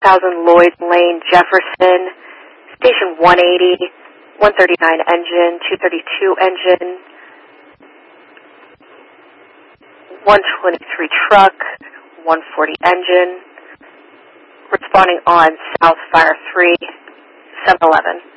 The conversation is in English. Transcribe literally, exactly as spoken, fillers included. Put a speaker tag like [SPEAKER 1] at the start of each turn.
[SPEAKER 1] thousand Lloyd Lane, Jefferson, station one eighty, one thirty-nine engine, two thirty-two engine, one twenty-three truck, one forty engine, responding on South Fire three, seven eleven.